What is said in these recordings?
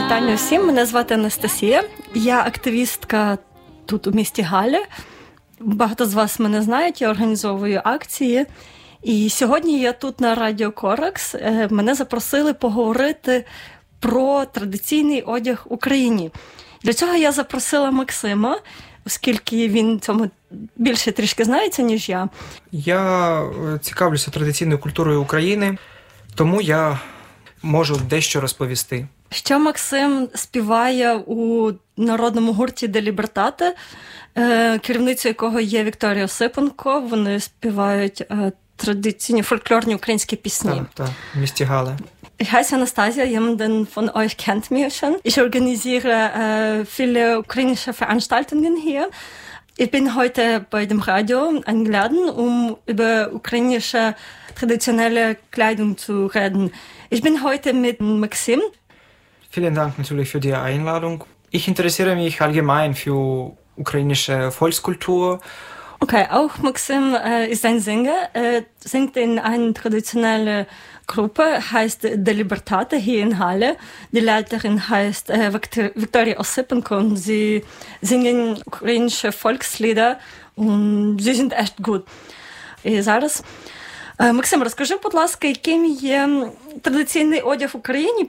Вітання всім, мене звати Анастасія, я активістка тут у місті Галі. Багато з вас мене знають, я організовую акції. І сьогодні я тут на Радіо Коракс. Мене запросили поговорити про традиційний одяг в Україні. Для цього я запросила Максима, оскільки він цьому більше трішки знається, ніж я. Я цікавлюся традиційною культурою України, тому я можу дещо розповісти. Що Максим співає у народному гурті «Де Лібертате», керівницею якого є Вікторія Осипенко. Вони співають традиційні фольклорні українські пісні. Так, в місті Гале. Ich heiße Anastasia, jemanden von euch kennt mich schon. Ich organisiere viele ukrainische Veranstaltungen hier. Ich bin heute bei dem Radio eingeladen, um über ukrainische traditionelle Kleidung zu reden. Ich bin heute mit Maxim. Vielen Dank natürlich für die Einladung. Ich interessiere mich allgemein für ukrainische Volkskultur. Okay, auch Maxim ist ein Sänger. Er singt in einer traditionellen Gruppe, heißt De Libertate hier in Halle. Die Leiterin heißt Viktoria Osipенко und sie singen ukrainische Volkslieder und sie sind echt gut. І зараз, Максим, розкажи, будь ласка, яким є традиційний одяг в Україні?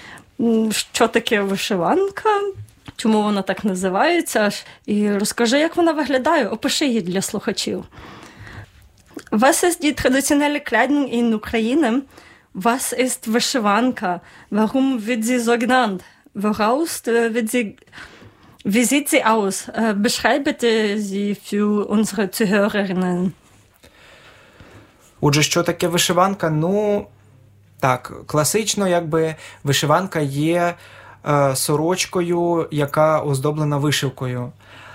Що таке вишиванка? Чому вона так називається? І розкажи, як вона виглядає, опиши її для слухачів. Was ist die traditionelle Kleidung in Ukraine? Was ist Вишиванка? Warum wird sie so genannt? Woraus wird sie... Wie sieht sie aus? Beschreibe sie für unsere Zuhörerinnen. Отже, що таке вишиванка? Ну, так, класично, вишиванка є сорочкою, яка оздоблена вишивкою.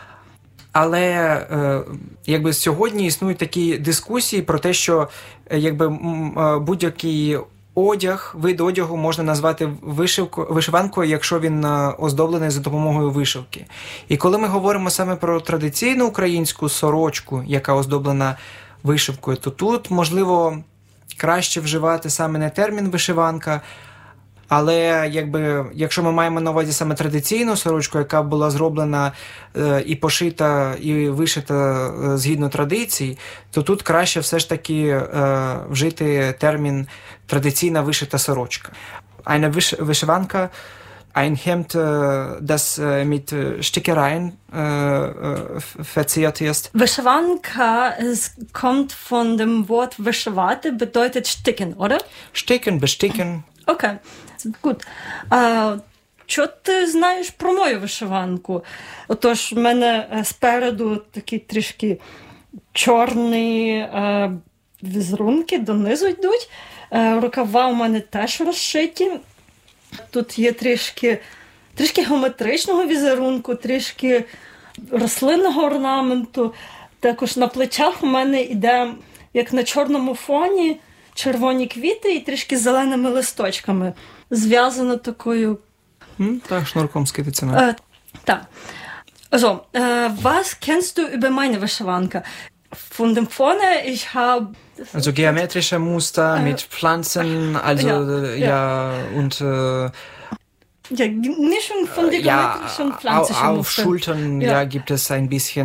Але сьогодні існують такі дискусії про те, що будь-який вид одягу можна назвати вишиванкою, якщо він оздоблений за допомогою вишивки. І коли ми говоримо саме про традиційну українську сорочку, яка оздоблена вишивкою, то тут, можливо, краще вживати саме не термін вишиванка, але якщо ми маємо на увазі саме традиційну сорочку, яка була зроблена і пошита, і вишита згідно традицій, то тут краще все ж таки вжити термін «традиційна вишита сорочка». Eine Вишиванка, ein Hemd, das mit Stickereien verziert ist. Вишиванка kommt von dem Wort вишивати, bedeutet sticken, oder? Sticken, besticken. Окей, gut. Що ти знаєш про мою вишиванку? Отож, в мене спереду такі трішки чорні візерунки, донизу йдуть. Рукава у мене теж розшиті. Тут є трішки геометричного візерунку, трішки рослинного орнаменту. Також на плечах у мене йде, як на чорному фоні, червоні квіти і трішки зеленими листочками. Зв'язано такою... Так, шнурком скидиться. Так. Also, was kennst du über meine Wishwanka? Von dem vorne, ich habe... Also geometrische Muster mit Pflanzen, also und... Ja, Mischung von den geometrischen und pflanzlichen auf Mustern. Schultern gibt es ein bisschen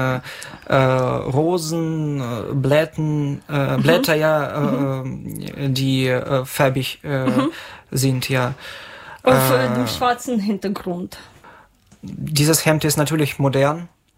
Rosen, Blätter, die farbig sind, ja. Auf dem schwarzen Hintergrund. Dieses Hemd ist natürlich modern,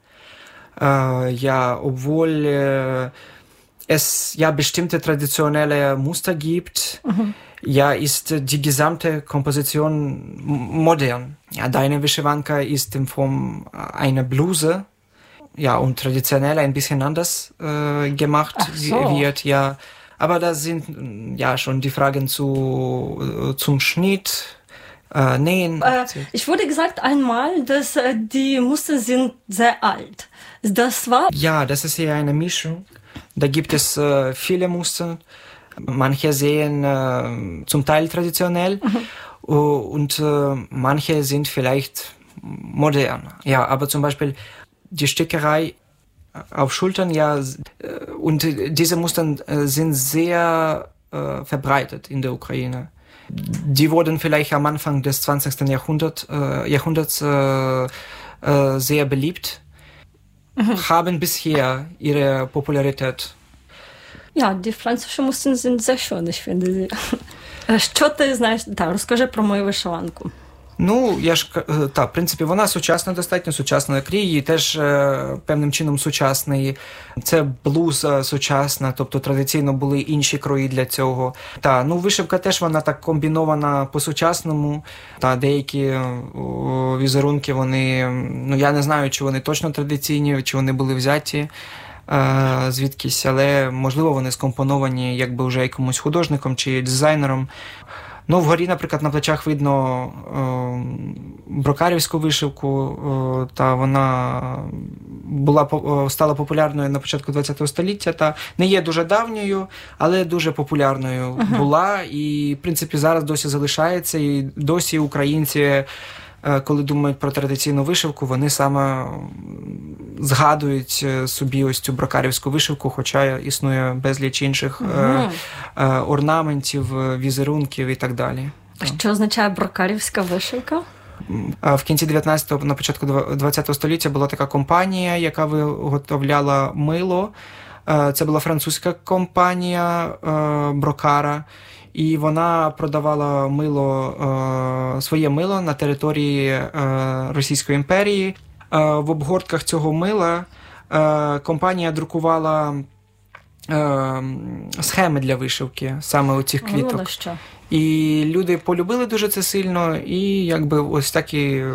obwohl es bestimmte traditionelle Muster gibt, ist die gesamte Komposition modern. Ja, deine Wishwanka ist in Form einer Bluse, und traditionell ein bisschen anders gemacht wird, ja. Aber da sind schon die Fragen zum Schnitt, Nähen. Ich wurde gesagt einmal, dass die Muster sind sehr alt. Das war? Ja, das ist eher eine Mischung. Da gibt es viele Muster. Manche sehen zum Teil traditionell und manche sind vielleicht modern. Ja, aber zum Beispiel die Stickerei auf Schultern, und diese Muster sind sehr verbreitet in der Ukraine. Die wurden vielleicht am Anfang des 20. Jahrhunderts sehr beliebt, haben bisher ihre Popularität. Ja, die pflanzlichen Muster sind sehr schön, ich finde sie. Що ти знаєш? Так, розкажи про мою вишиванку. Ну, в принципі, вона сучасна, достатньо сучасна. Крій її теж певним чином сучасний. Це блуза сучасна, тобто традиційно були інші крої для цього. Вишивка теж вона так комбінована по-сучасному. Деякі візерунки, вони, я не знаю, чи вони точно традиційні, чи вони були взяті звідкись, але, можливо, вони скомпоновані якби вже якимось художником чи дизайнером. Вгорі, наприклад, на плечах видно брокарівську вишивку, та вона стала популярною на початку ХХ століття, та не є дуже давньою, але дуже популярною була, і, в принципі, зараз досі залишається, і досі українці, коли думають про традиційну вишивку, вони саме згадують собі ось цю брокарівську вишивку, хоча існує безліч інших орнаментів, візерунків і так далі. Що означає брокарівська вишивка? В кінці 19-го, на початку 20-го століття була така компанія, яка виготовляла мило. Це була французька компанія Брокара. І вона продавала своє мило на території Російської імперії. В обгортках цього мила компанія друкувала схеми для вишивки саме у цих квіток. І люди полюбили дуже це сильно, і якби ось так і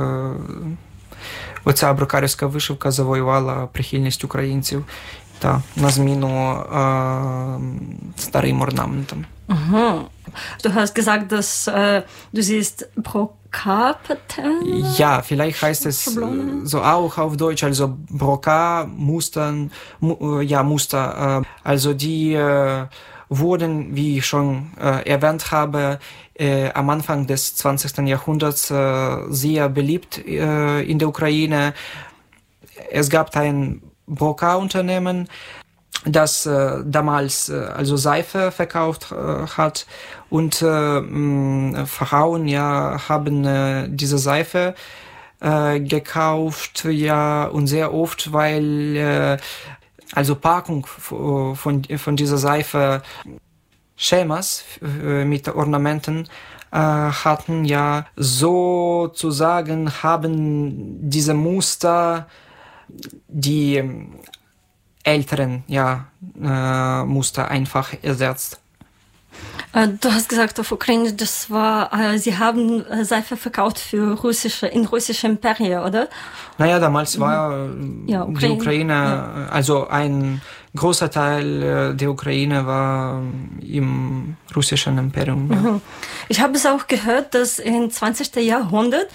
оця брокарівська вишивка завоювала прихильність українців на зміну старим орнаментам. Du hast gesagt, dass du siehst Brokat-Pattern? Ja, vielleicht heißt es so auch auf Deutsch, also Brokat, Muster. Also die wurden, wie ich schon erwähnt habe, am Anfang des 20. Jahrhunderts sehr beliebt in der Ukraine. Es gab ein Brokat-Unternehmen, das damals also Seife verkauft hat, und Frauen haben diese Seife gekauft, und sehr oft, weil also Packung von dieser Seife Schemas mit Ornamenten hatten, sozusagen haben diese Muster die älteren Muster einfach ersetzt. Du hast gesagt auf Ukrainisch, das war, sie haben Seife verkauft für in russische Imperie, oder? Damals war die Ukraine, also ein großer Teil der Ukraine war im russischen Imperium. Ja. Ich habe es auch gehört, dass im 20. Jahrhundert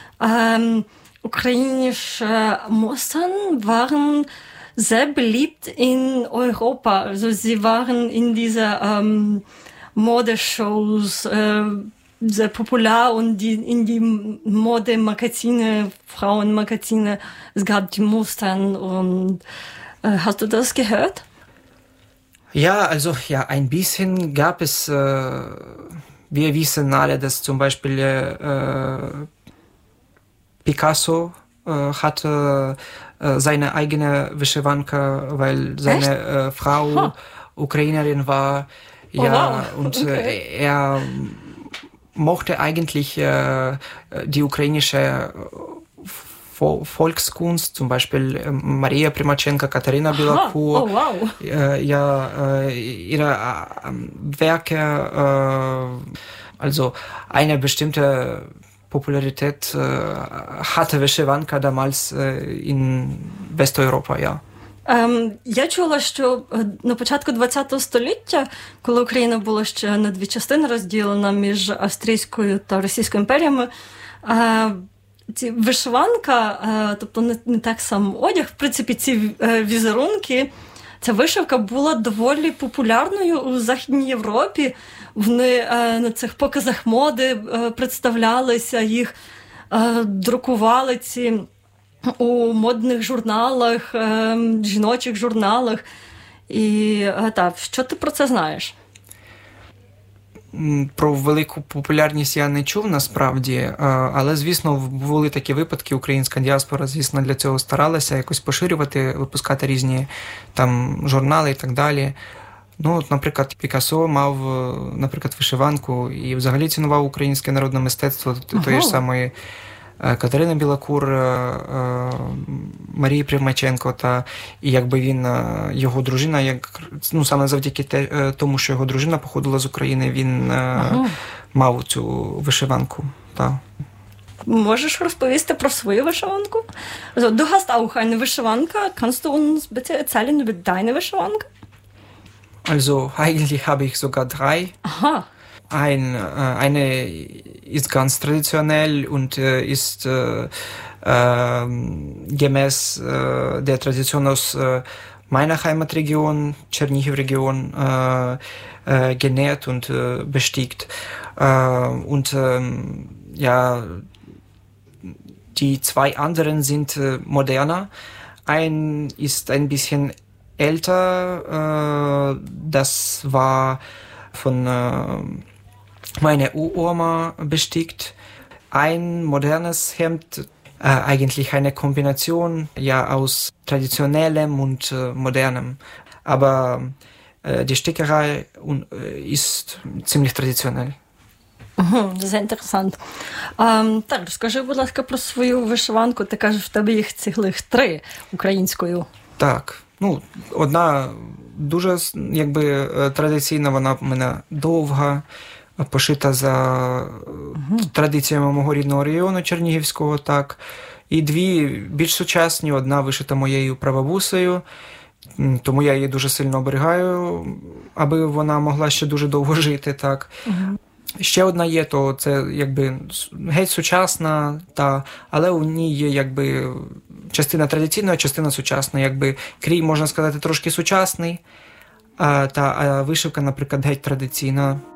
ukrainische Mustern waren sehr beliebt in Europa. Also sie waren in dieser Modeshows sehr populär, und in die Modemagazine, Frauenmagazine, es gab die Mustern. Und hast du das gehört? Ja, ein bisschen gab es. Wir wissen alle, dass zum Beispiel Picasso hatte seine eigene Wyszywanka, weil seine Frau Ukrainerin war. Und er mochte eigentlich die ukrainische Volkskunst, zum Beispiel Maria Primachenko, Katarina Bilakur. Ihre Werke, also eine bestimmte Popularität hatte Wyszywanka damals in Westeuropa, ja. Я чула, що на початку ХХ століття, коли Україна була ще на дві частини розділена між Австрійською та Російською імперіями, вишиванка, тобто не так сам одяг, в принципі, ці візерунки, ця вишивка була доволі популярною у Західній Європі. Вони на цих показах моди представлялися, їх друкували у модних журналах, жіночих журналах. І що ти про це знаєш? Про велику популярність я не чув насправді, але, звісно, були такі випадки, українська діаспора, звісно, для цього старалася якось поширювати, випускати різні там журнали і так далі. Ну, от, наприклад, Пікассо мав, наприклад, вишиванку і взагалі цінував українське народне мистецтво тої ж самої Катерини Білокур, Марії Примаченко, і якби він, його дружина, саме завдяки тому, що його дружина походила з України, він мав цю вишиванку. Можеш розповісти про свою вишиванку? Also, du hast auch eine Wishwanka. Kannst du uns bitte erzählen über deine Wishwanka? Also, eigentlich habe ich sogar 3. Aha. Eine ist ganz traditionell und ist gemäß der Tradition aus meiner Heimatregion, Tschernihiv-Region, genäht und bestickt. Und die 2 anderen sind moderner. Ein ist ein bisschen älter, das war von meiner Uroma bestickt. Ein modernes Hemd, eigentlich eine Kombination aus traditionellem und modernem. Aber die Stickerei ist ziemlich traditionell. Це інтересно. Так, розкажи, будь ласка, про свою вишиванку. Ти кажеш, в тебе їх цілих 3 українською. Так. Одна дуже, традиційна, вона в мене довга, пошита за традиціями мого рідного району Чернігівського, так. І 2 більш сучасні, одна вишита моєю прабабусею, тому я її дуже сильно оберігаю, аби вона могла ще дуже довго жити, так. Ще одна є, то це геть сучасна, але у ній є частина традиційна, частина сучасна, крій, можна сказати, трошки сучасний, а вишивка, наприклад, геть традиційна.